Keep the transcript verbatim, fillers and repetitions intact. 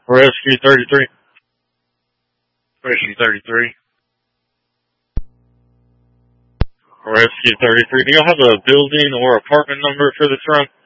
Rescue thirty-three. Rescue thirty-three. Rescue thirty-three. Do y'all have a building or apartment number for this run?